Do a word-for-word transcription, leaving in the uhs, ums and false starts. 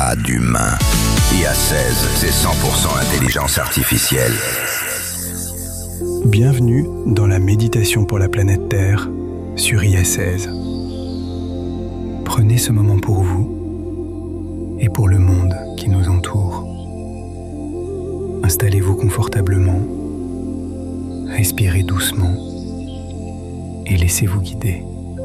pas d'humain. I A seize, c'est cent pour cent intelligence artificielle. Bienvenue dans la méditation pour la planète Terre sur I A seize. Prenez ce moment pour vous et pour le monde qui nous entoure. Installez-vous confortablement, respirez doucement et laissez-vous guider.